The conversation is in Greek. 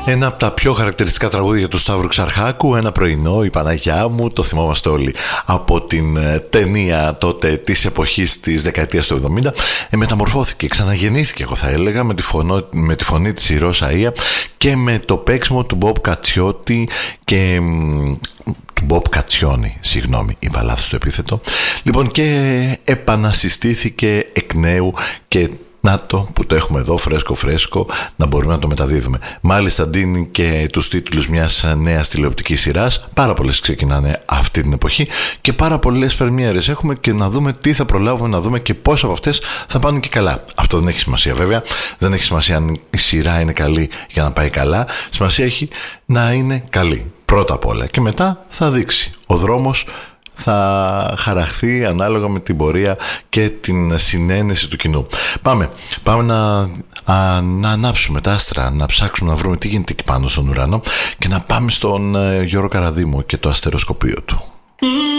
Ένα από τα πιο χαρακτηριστικά τραγούδια του Σταύρου Ξαρχάκου, «Ένα πρωινό, η Παναγιά μου», το θυμόμαστε όλοι από την ταινία τότε της εποχής της δεκαετίας του 70. Μεταμορφώθηκε, ξαναγεννήθηκε, εγώ θα έλεγα, με τη φωνή της Ηρώς Αΐα και με το παίξιμο του Μπομπ Κατσιώτη και του Μπομπ Κατσιόνι, συγγνώμη, είπα λάθος το επίθετο. Λοιπόν, και επανασυστήθηκε εκ νέου και να το που το έχουμε εδώ φρέσκο να μπορούμε να το μεταδίδουμε. Μάλιστα δίνει και τους τίτλους μιας νέας τηλεοπτικής σειράς. Πάρα πολλές ξεκινάνε αυτή την εποχή και πάρα πολλές πρεμιέρες έχουμε και να δούμε τι θα προλάβουμε να δούμε και πόσες από αυτές θα πάνε και καλά. Αυτό δεν έχει σημασία βέβαια. Δεν έχει σημασία αν η σειρά είναι καλή για να πάει καλά. Σημασία έχει να είναι καλή πρώτα απ' όλα και μετά θα δείξει. Ο δρόμος θα χαραχθεί ανάλογα με την πορεία και την συνένεση του κοινού. Πάμε να ανάψουμε τα άστρα, να ψάξουμε να βρούμε τι γίνεται εκεί πάνω στον ουρανό και να πάμε στον Γιώργο Καραδίμου και το αστεροσκοπείο του.